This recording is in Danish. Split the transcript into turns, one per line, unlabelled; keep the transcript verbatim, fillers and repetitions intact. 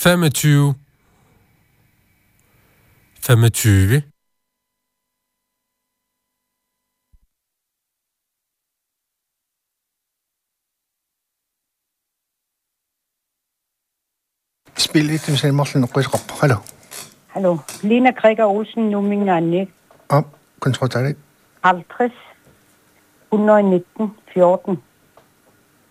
femogtyve, femogtyve,
Spil lidt, hvis jeg måtte nok op. Hallo.
Hallo. Lena Gregor Olsen, nu min Anne.
Op, kontrol dig.
halvtreds, et hundrede nitten, fjorten.